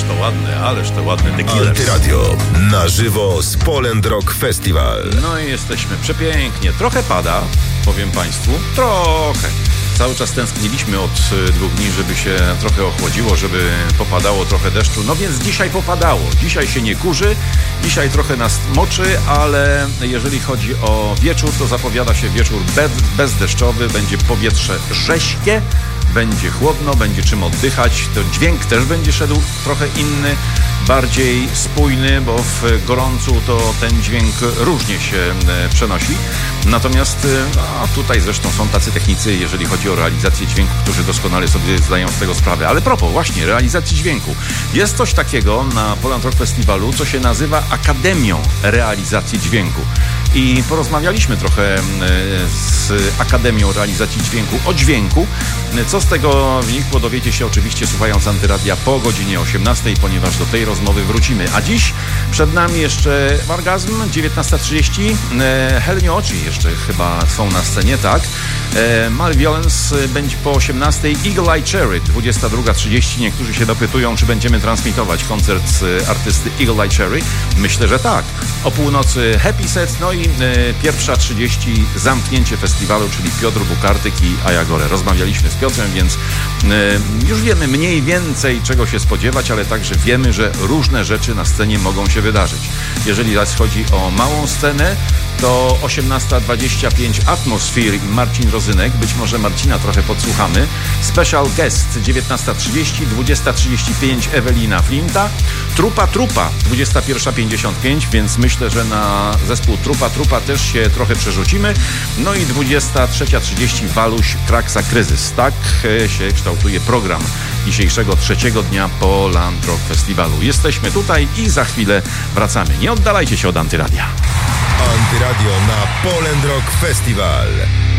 ależ to ładne The Killers. Antyradio na żywo z Poland Rock Festival. No i jesteśmy przepięknie. Trochę pada, powiem Państwu, trochę. Cały czas tęskniliśmy od 2 dni, żeby się trochę ochłodziło, żeby popadało trochę deszczu. No więc dzisiaj popadało. Dzisiaj się nie kurzy, dzisiaj trochę nas moczy, ale jeżeli chodzi o wieczór, to zapowiada się wieczór bezdeszczowy. Będzie powietrze rześkie, będzie chłodno, będzie czym oddychać. To dźwięk też będzie szedł trochę inny, bardziej spójny, bo w gorącu to ten dźwięk różnie się przenosi. Natomiast tutaj zresztą są tacy technicy, jeżeli chodzi o realizację dźwięku, którzy doskonale sobie zdają z tego sprawę. Ale propos właśnie realizacji dźwięku. Jest coś takiego na Poland Rock Festivalu, co się nazywa Akademią Realizacji Dźwięku. I porozmawialiśmy trochę z Akademią Realizacji Dźwięku o dźwięku. Co z tego wynikło, dowiecie się oczywiście słuchając Antyradia po godzinie 18, ponieważ do tej rozmowy wrócimy. A dziś przed nami jeszcze Orgazm, 19:30. Helnie Oczy jeszcze chyba są na scenie, tak? Malviolence będzie po 18. Eagle Eye Cherry, 22:30. Niektórzy się dopytują, czy będziemy transmitować koncert artysty Eagle Eye Cherry. Myślę, że tak. O północy Happy Set, no i 1:30 zamknięcie festiwalu, czyli Piotr Bukartyk i Ajagore. Rozmawialiśmy z Piotrem, więc już wiemy mniej więcej czego się spodziewać, ale także wiemy, że różne rzeczy na scenie mogą się wydarzyć. Jeżeli zaś chodzi o małą scenę, to 18:25 Atmosphere i Marcin Rozynek. Być może Marcina trochę podsłuchamy. Special Guest 19:30, 20:35 Ewelina Flinta. Trupa 21:55, więc myślę, że na zespół Trupa też się trochę przerzucimy. No i 23:30 Waluś Kraksa Kryzys. Tak się kształtuje program dzisiejszego 3. dnia Poland Rock Festivalu. Jesteśmy tutaj i za chwilę wracamy. Nie oddalajcie się od Antyradia. Antyradio na Poland Rock Festival.